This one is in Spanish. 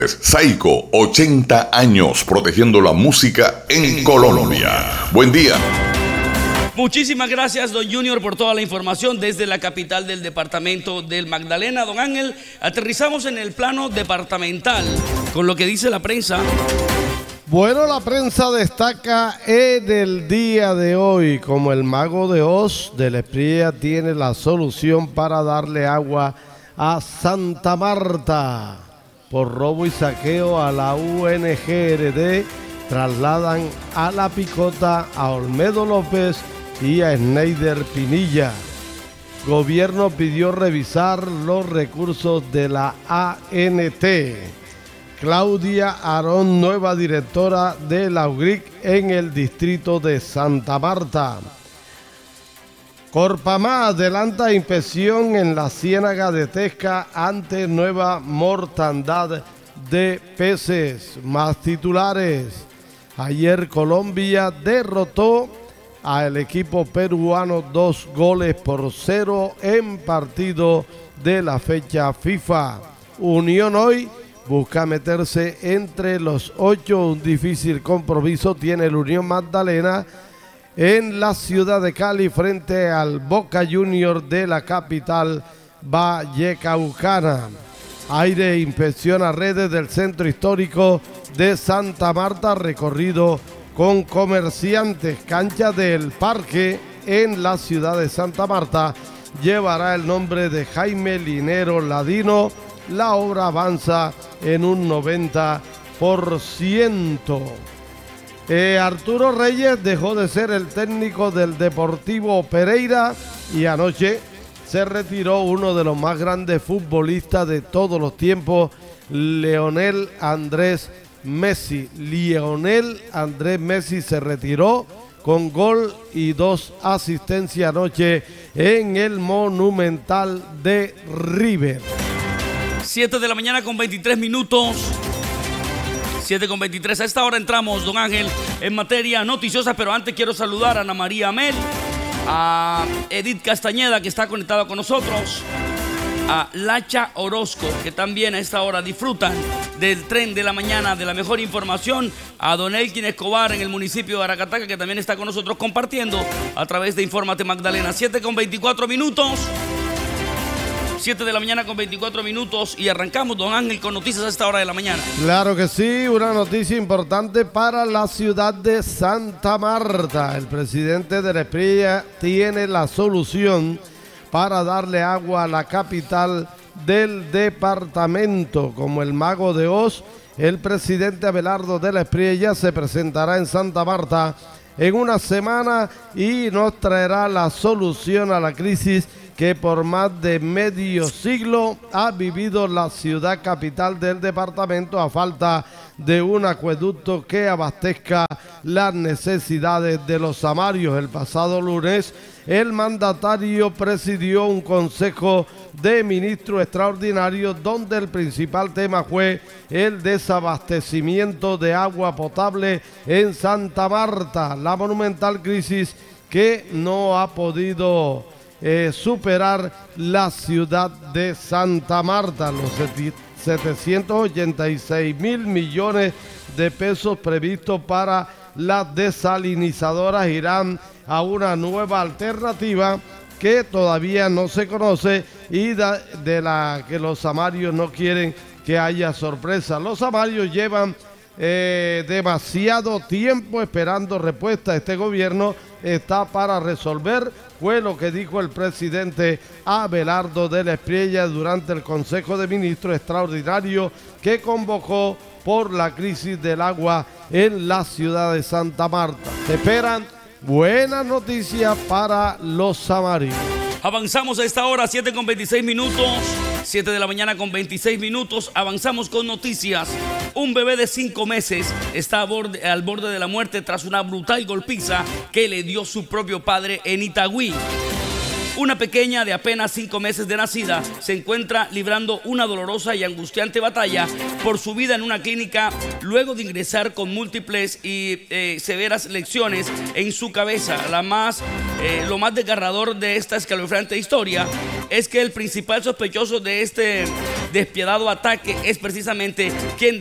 Saico, 80 años protegiendo la música en Colombia. Buen día. Muchísimas gracias, don Junior, por toda la información desde la capital del departamento del Magdalena. Don Ángel, aterrizamos en el plano departamental con lo que dice la prensa. Bueno, la prensa destaca en el día de hoy como el mago de Oz de la Espriella tiene la solución para darle agua a Santa Marta. Por robo y saqueo a la UNGRD trasladan a La Picota a Olmedo López y a Schneider Pinilla. Gobierno pidió revisar los recursos de la ANT. Claudia Arón, nueva directora de la UGRIC en el distrito de Santa Marta. Corpamá adelanta inspección en la ciénaga de Tesca ante nueva mortandad de peces. Más titulares. Ayer Colombia derrotó al equipo peruano 2-0 en partido de la fecha FIFA. Unión hoy busca meterse entre los 8. Un difícil compromiso tiene el Unión Magdalena en la ciudad de Cali frente al Boca Junior de la capital vallecaucana. Aire inspecciona redes del centro histórico de Santa Marta, recorrido con comerciantes. Cancha del Parque en la ciudad de Santa Marta llevará el nombre de Jaime Linero Ladino. La obra avanza en un 90%. Arturo Reyes dejó de ser el técnico del Deportivo Pereira y anoche se retiró uno de los más grandes futbolistas de todos los tiempos, Lionel Andrés Messi. Lionel Andrés Messi se retiró con gol y 2 asistencias anoche en el Monumental de River. 7 de la mañana con 23 minutos. 7:23. A esta hora entramos, don Ángel, en materia noticiosa, pero antes quiero saludar a Ana María Amel, a Edith Castañeda, que está conectada con nosotros, a Lacha Orozco, que también a esta hora disfrutan del tren de la mañana, de la mejor información, a don Elkin Escobar en el municipio de Aracataca, que también está con nosotros compartiendo a través de Infórmate Magdalena. 7:24 minutos. 7 de la mañana con 24 minutos y arrancamos, don Ángel, con noticias a esta hora de la mañana. Claro que sí, una noticia importante para la ciudad de Santa Marta. El presidente de la Espriella tiene la solución para darle agua a la capital del departamento. Como el mago de Oz, el presidente Abelardo de la Espriella se presentará en Santa Marta en una semana y nos traerá la solución a la crisis que por más de medio siglo ha vivido la ciudad capital del departamento a falta de un acueducto que abastezca las necesidades de los samarios. El pasado lunes, el mandatario presidió un consejo de ministros extraordinarios donde el principal tema fue el desabastecimiento de agua potable en Santa Marta, la monumental crisis que no ha podido superar la ciudad de Santa Marta. Los 786 mil millones de pesos previstos para las desalinizadoras irán a una nueva alternativa que todavía no se conoce y de la que los samarios no quieren que haya sorpresa. Los samarios llevan demasiado tiempo esperando respuesta. Este gobierno está para resolver, fue lo que dijo el presidente Abelardo de la Espriella durante el Consejo de Ministros extraordinario que convocó por la crisis del agua en la ciudad de Santa Marta. Se esperan buenas noticias para los samarios. Avanzamos a esta hora, 7:26 minutos. 7 de la mañana con 26 minutos. Avanzamos con noticias. Un bebé de 5 meses está al borde de la muerte tras una brutal golpiza que le dio su propio padre en Itagüí. Una pequeña de apenas 5 meses de nacida se encuentra librando una dolorosa y angustiante batalla por su vida en una clínica luego de ingresar con múltiples y severas lesiones en su cabeza. Lo más desgarrador de esta escalofriante historia es que el principal sospechoso de este despiadado ataque es precisamente quien